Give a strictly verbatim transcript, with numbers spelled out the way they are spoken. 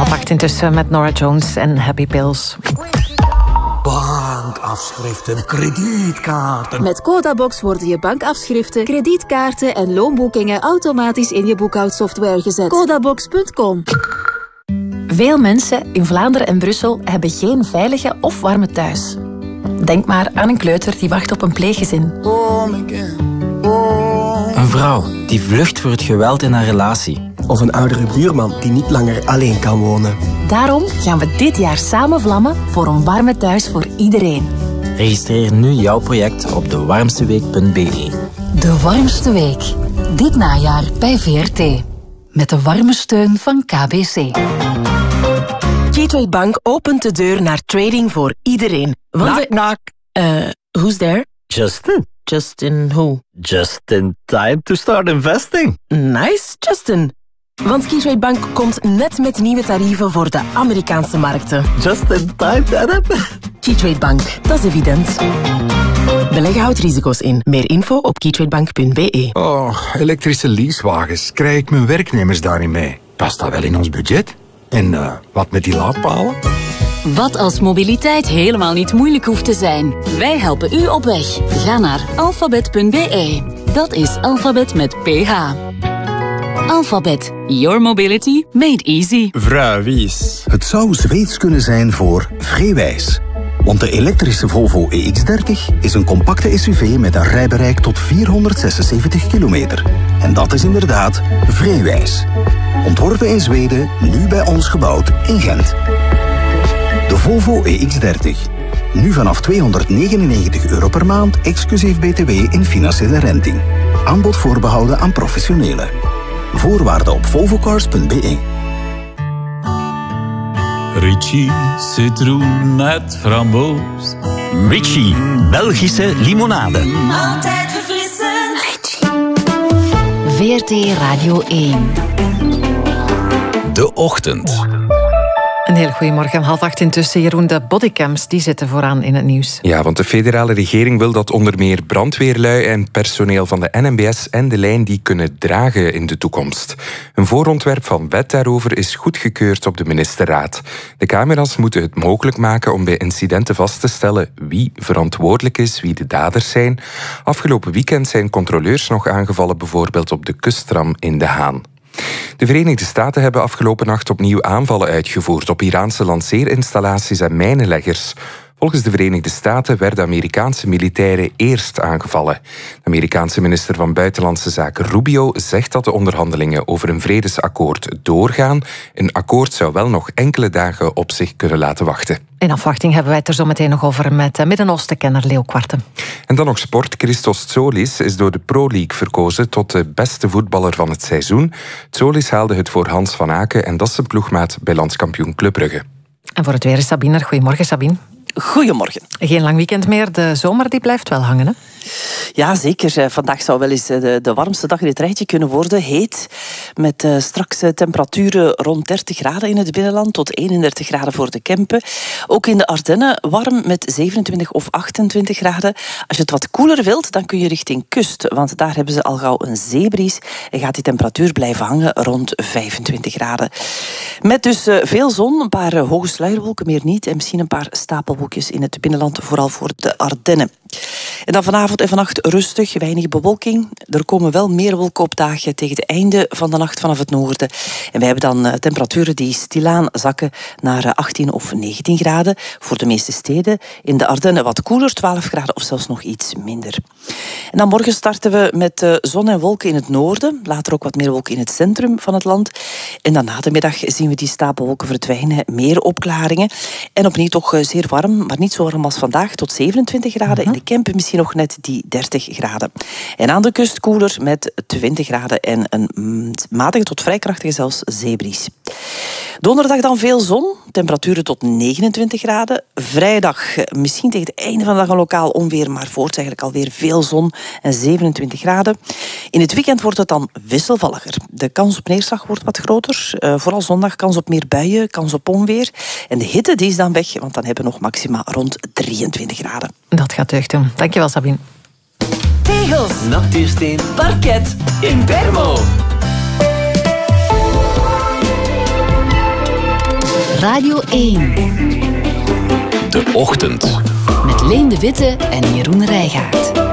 Half acht intussen met Norah Jones en Happy Pills. Bankafschriften, kredietkaarten. Met Codabox worden je bankafschriften, kredietkaarten en loonboekingen automatisch in je boekhoudsoftware gezet. Codabox punt com. Veel mensen in Vlaanderen en Brussel hebben geen veilige of warme thuis. Denk maar aan een kleuter die wacht op een pleeggezin. Een vrouw die vlucht voor het geweld in haar relatie. Of een oudere buurman die niet langer alleen kan wonen. Daarom gaan we dit jaar samen vlammen voor een warme thuis voor iedereen. Registreer nu jouw project op de warmste week punt b e. De Warmste Week. Dit najaar bij V R T. Met de warme steun van K B C. Gateway Bank opent de deur naar trading voor iedereen. Want Knock, knock. Uh, who's there? Justin. Justin who? Just in time to start investing. Nice, Justin. Want Gateway Bank komt net met nieuwe tarieven voor de Amerikaanse markten. Just in time, dat Gateway Bank, dat is evident. Beleggen houdt risico's in. Meer info op gatewaybank punt b e. Oh, elektrische leasewagens. Krijg ik mijn werknemers daarin mee? Past dat wel in ons budget? En uh, wat met die laadpalen? Wat als mobiliteit helemaal niet moeilijk hoeft te zijn? Wij helpen u op weg. Ga naar alfabet punt b e. Dat is alfabet met ph. Alphabet. Your mobility made easy. Vrijwijs. Het zou Zweeds kunnen zijn voor Vreewijs. Want de elektrische Volvo E X dertig is een compacte S U V met een rijbereik tot vierhonderdzesenzeventig kilometer. En dat is inderdaad Vreewijs. Ontworpen in Zweden, nu bij ons gebouwd in Gent. De Volvo E X dertig. Nu vanaf tweehonderdnegenennegentig euro per maand, exclusief B T W in financiële renting. Aanbod voorbehouden aan professionelen. Voorwaarden op volvocars punt b e. Ritchie, citroen met framboos. Ritchie, Belgische limonade. Altijd verfrissend. V R T Radio één. De ochtend. Een heel goedemorgen, half acht intussen. Jeroen, de bodycams die zitten vooraan in het nieuws. Ja, want de federale regering wil dat onder meer brandweerlui en personeel van de N M B S en de lijn die kunnen dragen in de toekomst. Een voorontwerp van wet daarover is goedgekeurd op de ministerraad. De camera's moeten het mogelijk maken om bij incidenten vast te stellen wie verantwoordelijk is, wie de daders zijn. Afgelopen weekend zijn controleurs nog aangevallen, bijvoorbeeld op de kusttram in De Haan. De Verenigde Staten hebben afgelopen nacht opnieuw aanvallen uitgevoerd op Iraanse lanceerinstallaties en mijnenleggers. Volgens de Verenigde Staten werden Amerikaanse militairen eerst aangevallen. De Amerikaanse minister van Buitenlandse Zaken Rubio zegt dat de onderhandelingen over een vredesakkoord doorgaan. Een akkoord zou wel nog enkele dagen op zich kunnen laten wachten. In afwachting hebben wij het er zo meteen nog over met Midden-Oosten-kenner Leo Kwarten. En dan nog sport. Christos Tsolis is door de Pro League verkozen tot de beste voetballer van het seizoen. Tsolis haalde het voor Hans van Aken en dat is zijn ploegmaat bij landskampioen Club Brugge. En voor het weer is Sabine. Goedemorgen, Sabine. Goedemorgen. Geen lang weekend meer. De zomer die blijft wel hangen, hè? Ja, zeker. Vandaag zou wel eens de, de warmste dag in het rijtje kunnen worden. Heet. Met uh, straks temperaturen rond dertig graden in het binnenland tot eenendertig graden voor de Kempen. Ook in de Ardennen warm met zevenentwintig of achtentwintig graden. Als je het wat koeler wilt, dan kun je richting kust. Want daar hebben ze al gauw een zeebries. En gaat die temperatuur blijven hangen rond vijfentwintig graden. Met dus uh, veel zon, een paar uh, hoge sluierwolken, meer niet. En misschien een paar stapelwolkjes in het binnenland, vooral voor de Ardennen. En dan vanavond en vannacht rustig, weinig bewolking. Er komen wel meer wolkenopdagen tegen het einde van de nacht vanaf het noorden. En wij hebben dan uh, temperaturen die stilaan zakken naar uh, achttien of negentien graden. Voor de meeste steden. In de Ardennen wat koeler, twaalf graden of zelfs nog iets minder. En dan morgen starten we met uh, zon en wolken in het noorden. Later ook wat meer wolken in het centrum van het land. En dan na de middag zien we die stapelwolken verdwijnen. Meer opklaringen. En opnieuw toch uh, zeer warm, maar niet zo warm als vandaag. Tot zevenentwintig graden. Uh-huh. In de Kempen misschien nog net die dertig graden. En aan de kust koeler met twintig graden en een matige tot vrij krachtige zelfs zeebries. Donderdag dan veel zon, temperaturen tot negenentwintig graden. Vrijdag misschien tegen het einde van de dag een lokaal onweer, maar voorts eigenlijk alweer veel zon en zevenentwintig graden. In het weekend wordt het dan wisselvalliger. De kans op neerslag wordt wat groter. Uh, vooral zondag kans op meer buien, kans op onweer. En de hitte die is dan weg, want dan hebben we nog maxima rond drieëntwintig graden. Dat gaat deugd doen. Dankjewel, Sabine. Tegels, natuursteen, parket, in Bermo. Radio één. De Ochtend. Met Leen de Witte en Jeroen Rijgaard.